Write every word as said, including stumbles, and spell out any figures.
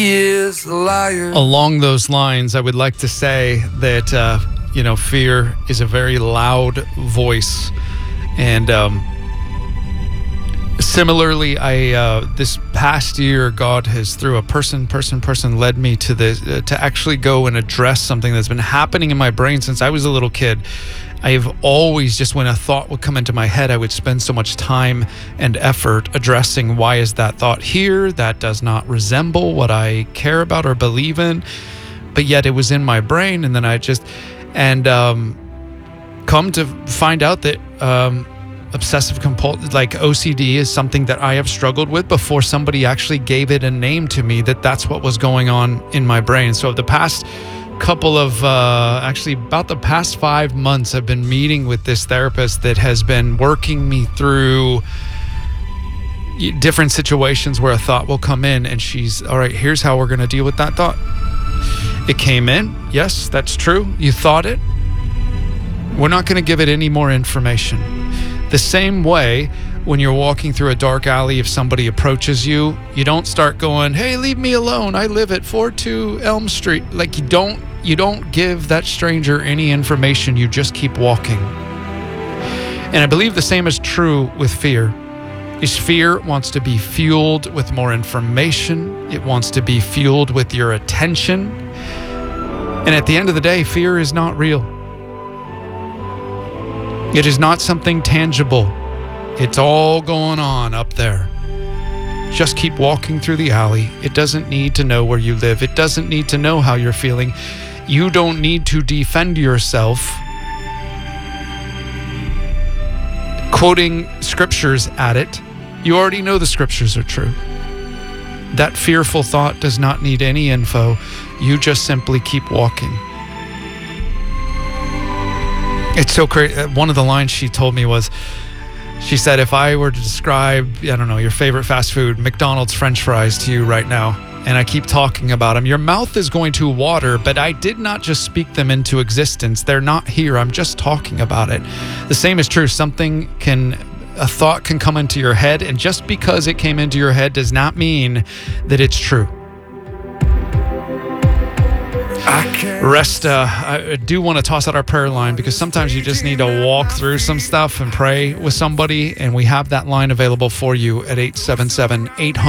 is a liar. Along those lines, I would like to say that, uh, you know, fear is a very loud voice. And um, similarly, I uh, this past year, God has, through a person, person, person, led me to this, uh, to actually go and address something that's been happening in my brain since I was a little kid. I have always, just when a thought would come into my head, I would spend so much time and effort addressing, why is that thought here? That does not resemble what I care about or believe in. But yet it was in my brain. And then I just, and um, come to find out that um, obsessive compulsive, like O C D, is something that I have struggled with before somebody actually gave it a name to me, that that's what was going on in my brain. So the past couple of uh actually about the past five months I've been meeting with this therapist that has been working me through different situations where a thought will come in, and she's, all right, here's how we're going to deal with that thought. It came in, yes, that's true, you thought it, we're not going to give it any more information. The same way, when you're walking through a dark alley, if somebody approaches you, you don't start going, hey, leave me alone, I live at four two Elm Street. Like, you don't you don't give that stranger any information, you just keep walking. And I believe the same is true with fear. Is fear wants to be fueled with more information. It wants to be fueled with your attention. And at the end of the day, fear is not real. It is not something tangible. It's all going on up there. Just keep walking through the alley. It doesn't need to know where you live. It doesn't need to know how you're feeling. You don't need to defend yourself quoting scriptures at it. You already know the scriptures are true. That fearful thought does not need any info. You just simply keep walking. It's so crazy. One of the lines she told me was, she said, if I were to describe, I don't know, your favorite fast food, McDonald's French fries, to you right now, and I keep talking about them, your mouth is going to water, but I did not just speak them into existence. They're not here. I'm just talking about it. The same is true. Something can, a thought can come into your head, and just because it came into your head does not mean that it's true. Rest, uh, I do want to toss out our prayer line, because sometimes you just need to walk through some stuff and pray with somebody, and we have that line available for you at eight seven seven, eight hundred